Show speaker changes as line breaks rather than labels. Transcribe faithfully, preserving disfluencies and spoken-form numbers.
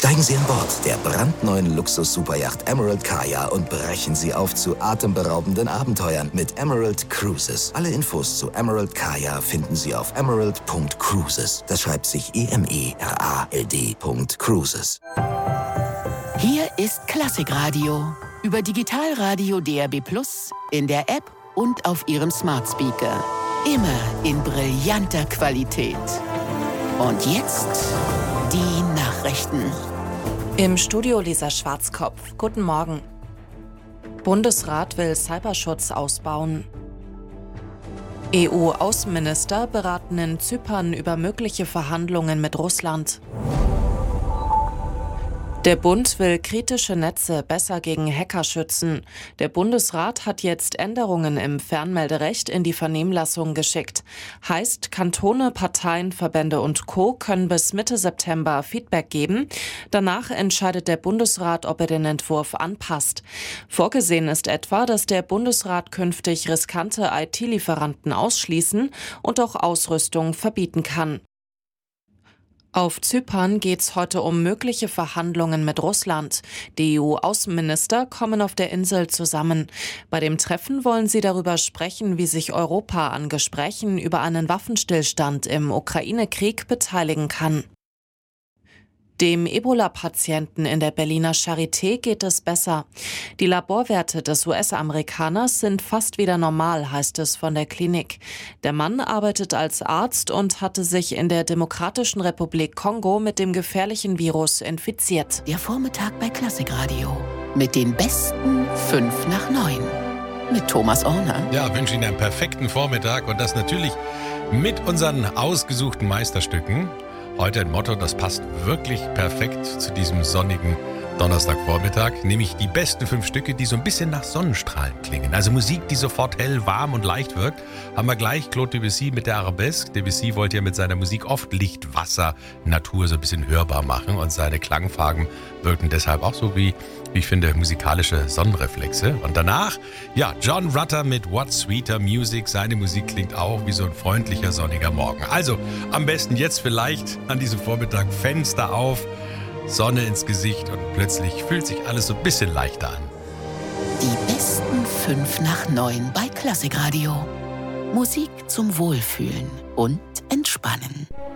Steigen Sie an Bord der brandneuen Luxus-Superyacht Emerald Kaya und brechen Sie auf zu atemberaubenden Abenteuern mit Emerald Cruises. Alle Infos zu Emerald Kaya finden Sie auf emerald Punkt cruises. Das schreibt sich E M E R A L D Punkt Cruises.
Hier ist Klassikradio. Über Digitalradio D A B Plus, in der App und auf Ihrem Smart Speaker. Immer in brillanter Qualität. Und jetzt die Nachrichten.
Im Studio Lisa Schwarzkopf. Guten Morgen. Bundesrat will Cyberschutz ausbauen. E U-Außenminister beraten in Zypern über mögliche Verhandlungen mit Russland. Der Bund will kritische Netze besser gegen Hacker schützen. Der Bundesrat hat jetzt Änderungen im Fernmelderecht in die Vernehmlassung geschickt. Heißt, Kantone, Parteien, Verbände und Co. können bis Mitte September Feedback geben. Danach entscheidet der Bundesrat, ob er den Entwurf anpasst. Vorgesehen ist etwa, dass der Bundesrat künftig riskante I T-Lieferanten ausschließen und auch Ausrüstung verbieten kann. Auf Zypern geht es heute um mögliche Verhandlungen mit Russland. Die E U-Außenminister kommen auf der Insel zusammen. Bei dem Treffen wollen sie darüber sprechen, wie sich Europa an Gesprächen über einen Waffenstillstand im Ukraine-Krieg beteiligen kann. Dem Ebola-Patienten in der Berliner Charité geht es besser. Die Laborwerte des U S-Amerikaners sind fast wieder normal, heißt es von der Klinik. Der Mann arbeitet als Arzt und hatte sich in der Demokratischen Republik Kongo mit dem gefährlichen Virus infiziert.
Der Vormittag bei Klassikradio. Mit den besten fünf nach neun. Mit Thomas Orner.
Ja, wünsche Ihnen einen perfekten Vormittag und das natürlich mit unseren ausgesuchten Meisterstücken. Heute ein Motto, das passt wirklich perfekt zu diesem sonnigen Donnerstagvormittag, nämlich die besten fünf Stücke, die so ein bisschen nach Sonnenstrahlen klingen. Also Musik, die sofort hell, warm und leicht wirkt. Haben wir gleich Claude Debussy mit der Arabesque. Debussy wollte ja mit seiner Musik oft Licht, Wasser, Natur so ein bisschen hörbar machen und seine Klangfarben wirken deshalb auch so wie, wie ich finde, musikalische Sonnenreflexe. Und danach, ja, John Rutter mit What Sweeter Music. Seine Musik klingt auch wie so ein freundlicher, sonniger Morgen. Also am besten jetzt vielleicht an diesem Vormittag Fenster auf, Sonne ins Gesicht und plötzlich fühlt sich alles so ein bisschen leichter an.
Die besten fünf nach neun bei Klassikradio. Musik zum Wohlfühlen und Entspannen.